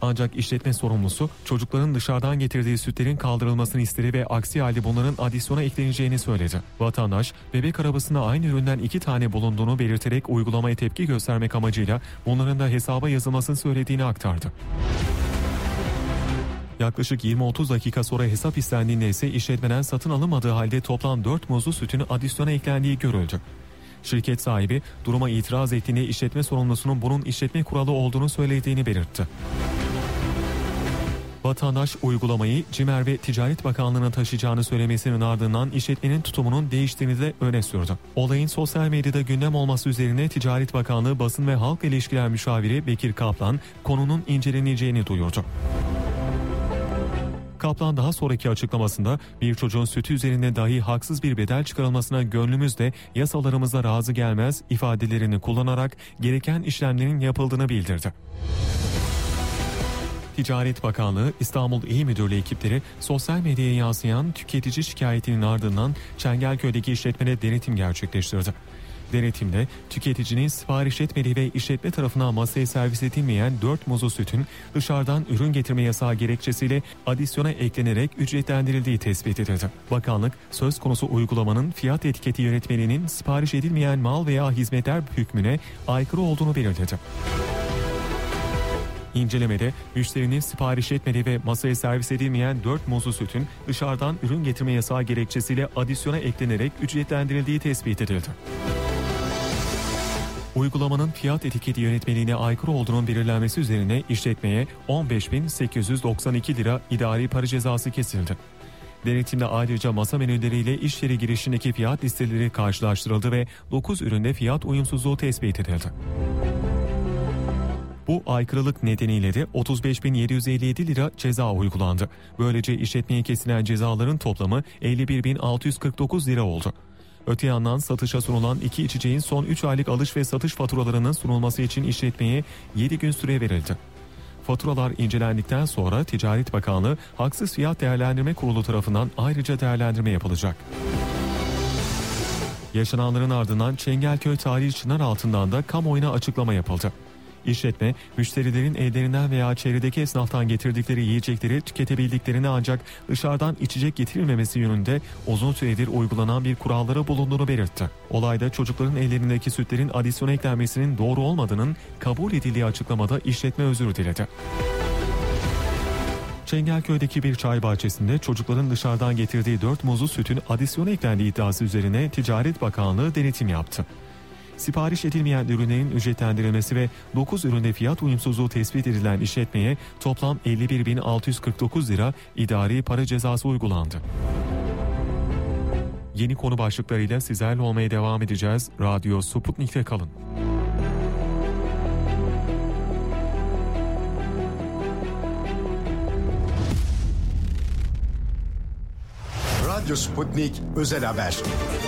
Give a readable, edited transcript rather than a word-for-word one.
Ancak işletme sorumlusu çocukların dışarıdan getirdiği sütlerin kaldırılmasını istedi ve aksi halde bunların adisyona ekleneceğini söyledi. Vatandaş bebek arabasında aynı üründen 2 tane bulunduğunu belirterek uygulamaya tepki göstermek amacıyla bunların da hesaba yazılmasını söylediğini aktardı. Yaklaşık 20-30 dakika sonra hesap istendiğinde ise işletmeden satın alınmadığı halde toplam 4 muzlu sütün adisyona eklendiği görüldü. Şirket sahibi duruma itiraz ettiğinde işletme sorumlusunun bunun işletme kuralı olduğunu söylediğini belirtti. Vatandaş uygulamayı CİMER ve Ticaret Bakanlığı'na taşıyacağını söylemesinin ardından işletmenin tutumunun değiştiğini de öne sürdü. Olayın sosyal medyada gündem olması üzerine Ticaret Bakanlığı Basın ve Halk İlişkiler Müşaviri Bekir Kaplan konunun inceleneceğini duyurdu. Kaplan daha sonraki açıklamasında bir çocuğun sütü üzerinde dahi haksız bir bedel çıkarılmasına gönlümüz de yasalarımıza razı gelmez ifadelerini kullanarak gereken işlemlerin yapıldığını bildirdi. Ticaret Bakanlığı İstanbul İl Müdürlüğü ekipleri sosyal medyaya yansıyan tüketici şikayetinin ardından Çengelköy'deki işletmede denetim gerçekleştirdi. Denetimde tüketicinin sipariş etmediği ve işletme tarafından masaya servis edilmeyen 4 muzlu sütün dışarıdan ürün getirme yasağı gerekçesiyle adisyona eklenerek ücretlendirildiği tespit edildi. Bakanlık söz konusu uygulamanın fiyat etiketi yönetmeliğinin sipariş edilmeyen mal veya hizmetler hükmüne aykırı olduğunu belirledi. İncelemede müşterinin sipariş etmediği ve masaya servis edilmeyen 4 muzlu sütün dışarıdan ürün getirme yasağı gerekçesiyle adisyona eklenerek ücretlendirildiği tespit edildi. Uygulamanın fiyat etiketi yönetmeliğine aykırı olduğunun belirlenmesi üzerine işletmeye 15.892 lira idari para cezası kesildi. Denetimde ayrıca masa menüleriyle iş yeri girişindeki fiyat listeleri karşılaştırıldı ve 9 üründe fiyat uyumsuzluğu tespit edildi. Bu aykırılık nedeniyle de 35.757 lira ceza uygulandı. Böylece işletmeye kesilen cezaların toplamı 51.649 lira oldu. Öte yandan satışa sunulan 2 içeceğin son 3 aylık alış ve satış faturalarının sunulması için işletmeye 7 gün süre verildi. Faturalar incelendikten sonra Ticaret Bakanlığı Haksız Fiyat Değerlendirme Kurulu tarafından ayrıca değerlendirme yapılacak. Yaşananların ardından Çengelköy Tarihi Çınaraltı'ndan da kamuoyuna açıklama yapıldı. İşletme, müşterilerin evlerinden veya çevredeki esnaftan getirdikleri yiyecekleri tüketebildiklerini ancak dışarıdan içecek getirilmemesi yönünde uzun süredir uygulanan bir kurallara bulunduğunu belirtti. Olayda çocukların ellerindeki sütlerin adisyona eklenmesinin doğru olmadığının kabul edildiği açıklamada işletme özür diledi. Çengelköy'deki bir çay bahçesinde çocukların dışarıdan getirdiği 4 muzlu sütün adisyona eklendiği iddiası üzerine Ticaret Bakanlığı denetim yaptı. Sipariş edilmeyen ürünlerin ücretlendirilmesi ve 9 üründe fiyat uyumsuzluğu tespit edilen işletmeye toplam 51.649 lira idari para cezası uygulandı. Yeni konu başlıklarıyla sizlerle olmaya devam edeceğiz. Radyo Sputnik'te kalın. Radyo Sputnik Özel Haber.